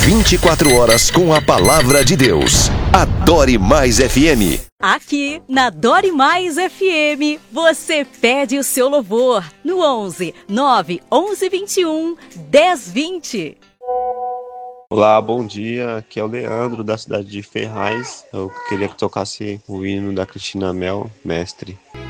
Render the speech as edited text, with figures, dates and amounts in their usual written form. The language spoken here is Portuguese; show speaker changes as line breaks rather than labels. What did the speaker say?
24 horas com a palavra de Deus. Adore Mais FM.
Aqui na Adore Mais FM, você pede o seu louvor no 11 9 11 21 10 20.
Olá, bom dia. Aqui é o Leandro, da cidade de Ferraz. Eu queria que tocasse o hino da Cristina Mel, Mestre.